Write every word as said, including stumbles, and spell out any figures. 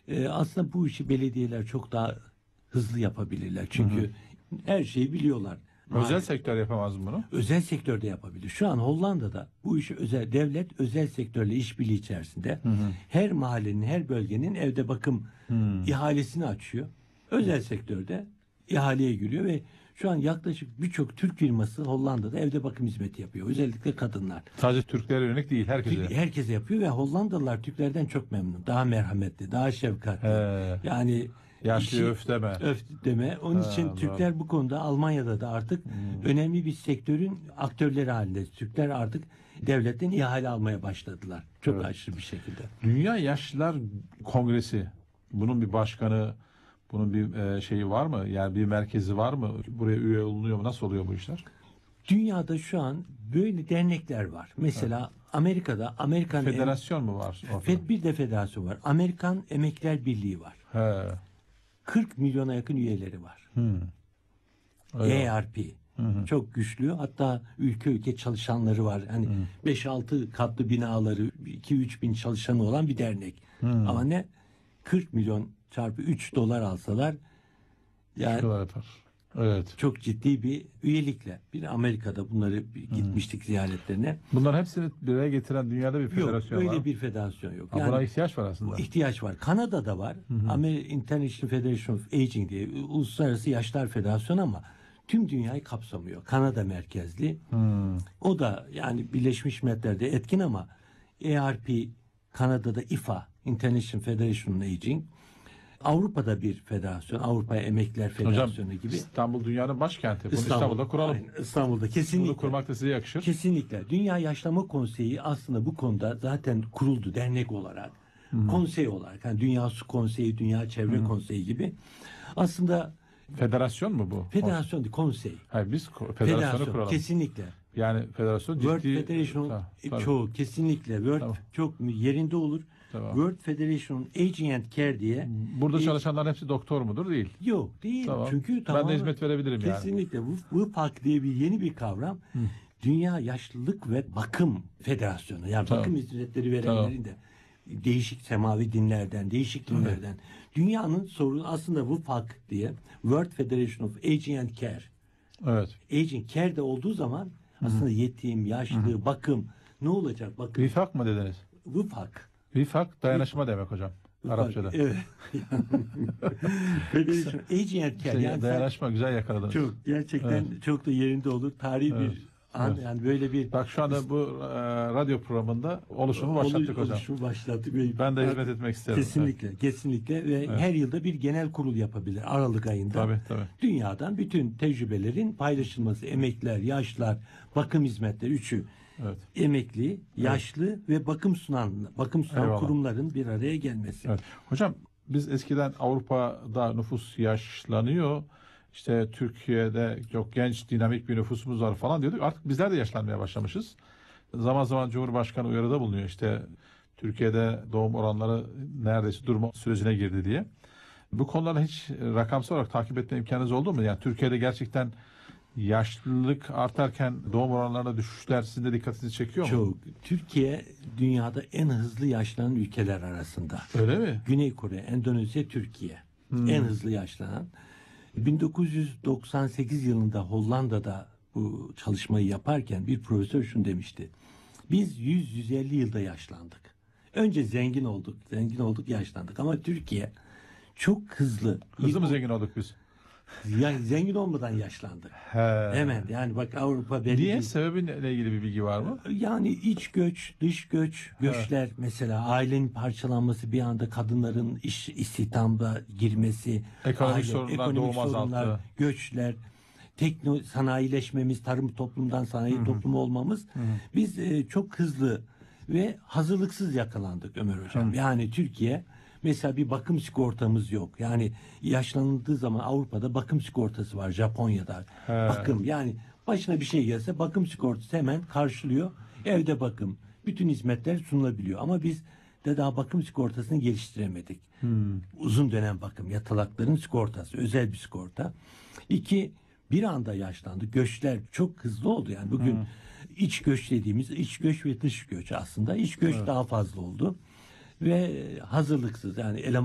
Ee, aslında bu işi belediyeler çok daha hızlı yapabilirler. Çünkü hı hı. her şeyi biliyorlar. Özel Maalesef. sektör yapamaz mı bunu? Özel sektörde yapabilir. Şu an Hollanda'da bu işi özel devlet özel sektörle işbirliği içerisinde hı hı. her mahallenin, her bölgenin evde bakım hı. ihalesini açıyor. Özel sektörde ihaleye giriyor ve şu an yaklaşık birçok Türk firması Hollanda'da evde bakım hizmeti yapıyor. Özellikle kadınlar. Sadece Türklere yönelik değil, herkese. Herkese yapıyor ve Hollandalılar Türklerden çok memnun. Daha merhametli, daha şefkatli. He. Yani yaşlı öf deme. Öf deme. Onun He, için Türkler doğru. bu konuda Almanya'da da artık hmm. önemli bir sektörün aktörleri halinde. Türkler artık devletten ihale almaya başladılar. Çok evet. aşırı bir şekilde. Dünya Yaşlılar Kongresi, bunun bir başkanı, bunun bir şeyi var mı? Yani bir merkezi var mı? Buraya üye olunuyor mu? Nasıl oluyor bu işler? Dünyada şu an böyle dernekler var. Mesela evet. Amerika'da Amerikan Federasyon em- mu var? Fed bir de federasyon var. Amerikan Emekliler Birliği var. He. kırk milyona yakın üyeleri var. Hmm. E R P hı-hı. çok güçlü. Hatta ülke ülke çalışanları var. Hani hmm. beş altı katlı binaları, iki üç bin çalışanı olan bir dernek. Hmm. Ama ne? kırk milyon çarpı üç dolar alsalar yani dolar yapar. Evet. Çok ciddi bir üyelikle. Bir Amerika'da bunları gitmiştik hmm. ziyaretlerine. Bunların hepsini bir araya getiren dünyada bir federasyon yok, var. Yok, öyle bir federasyon yok. Yani, buna ihtiyaç var aslında. İhtiyaç var. Kanada'da var. American International Federation of Aging diye Uluslararası Yaşlar Federasyonu ama tüm dünyayı kapsamıyor. Kanada merkezli. Hmm. O da yani Birleşmiş Milletler'de etkin ama E R P Kanada'da I F A International Federation of Aging, Avrupa'da bir federasyon, Avrupa Emekliler Federasyonu Hocam, gibi. İstanbul dünyanın başkenti. Bunu İstanbul, İstanbul'da kuralım. Aynen, İstanbul'da kesinlikle. Bunu kurmak da size yakışır. Kesinlikle. Dünya Yaşlama Konseyi aslında bu konuda zaten kuruldu dernek olarak. Hmm. Konsey olarak. Yani Dünya Su Konseyi, Dünya Çevre hmm. Konseyi gibi. Aslında federasyon mu bu? Federasyon değil, konsey. Hayır, biz federasyonu federasyon, kuralım. Kesinlikle. Yani federasyon World ciddi... Federation ha, çoğu kesinlikle. World tamam. çok yerinde olur. Tamam. World Federation Aging and Care diye. Burada e, çalışanların hepsi doktor mudur? Değil. Yok değil. Tamam. Çünkü ben de hizmet verebilirim kesinlikle. yani. Kesinlikle. W P A C diye bir yeni bir kavram. Hı. Dünya Yaşlılık ve Bakım Federasyonu. Yani tamam. bakım hizmetleri verenlerin tamam. de değişik semavi dinlerden, değişik dinlerden. Evet. Dünyanın sorunu aslında W P A C diye. World Federation of Aging and Care. Evet. Aging Care de olduğu zaman aslında Hı. yetim, yaşlı, Hı. bakım ne olacak? Bakım. W P A C mı dediniz? W P A C. W P A C dayanışma demek hocam. Arapçada. Evet. Federation Aging and Care. Şey, yani dayanışma güzel yakaladınız. Çok gerçekten evet. çok da yerinde olur. Tarihi evet. bir an evet. yani böyle bir. Bak şu anda bu e, radyo programında oluşumu başlattık Oluş, hocam. Oluşumu başlattık. Ben de hizmet etmek isterim. Kesinlikle, evet. kesinlikle ve evet. her yılda bir genel kurul yapabilir Aralık ayında. Tabii, tabii. Dünyadan bütün tecrübelerin paylaşılması, emekliler, yaşlılar, bakım hizmetleri üçü. Evet. Emekli, yaşlı evet. ve bakım sunan bakım sunan Eyvallah. kurumların bir araya gelmesi. Evet. Hocam biz eskiden Avrupa'da nüfus yaşlanıyor. İşte Türkiye'de çok genç, dinamik bir nüfusumuz var falan diyorduk. Artık bizler de yaşlanmaya başlamışız. Zaman zaman Cumhurbaşkanı uyarıda bulunuyor. İşte Türkiye'de doğum oranları neredeyse durma sürecine girdi diye. Bu konuları hiç rakamsal olarak takip etme imkanınız oldu mu? Yani Türkiye'de gerçekten yaşlılık artarken doğum oranlarına düşüşler sizin de dikkatinizi çekiyor mu? Çok. Türkiye dünyada en hızlı yaşlanan ülkeler arasında. Öyle mi? Güney Kore, Endonezya, Türkiye. Hmm. En hızlı yaşlanan. bin dokuz yüz doksan sekiz yılında Hollanda'da bu çalışmayı yaparken bir profesör şunu demişti. Biz yüz yüz elli yılda yaşlandık. Önce zengin olduk. Zengin olduk, yaşlandık. Ama Türkiye çok hızlı. Hızlı mı zengin olduk biz? Yani zengin olmadan yaşlandık. He. Hemen yani bak Avrupa belli. Niye? Sebebiyle ilgili bir bilgi var mı? Yani iç göç, dış göç, göçler He. mesela ailenin parçalanması, bir anda kadınların iş istihdamda girmesi, ekonomik aile, sorunlar, ekonomik doğum sorunlar, azalttı. göçler, tekno sanayileşmemiz, tarım toplumdan sanayi Hı-hı. toplumu olmamız. Hı-hı. Biz e, çok hızlı ve hazırlıksız yakalandık Ömer Hocam. Hı. Yani Türkiye mesela bir bakım sigortamız yok. Yani yaşlanıldığı zaman Avrupa'da bakım sigortası var. Japonya'da He. bakım. Yani başına bir şey gelse bakım sigortası hemen karşılıyor. Evde bakım. Bütün hizmetler sunulabiliyor. Ama biz de daha bakım sigortasını geliştiremedik. Hmm. Uzun dönem bakım. Yatalakların sigortası. Özel bir sigorta. İki, bir anda yaşlandı. Göçler çok hızlı oldu. Yani bugün hmm. iç göç dediğimiz iç göç ve dış göç aslında. İç göç evet. daha fazla oldu. Ve hazırlıksız yani eleman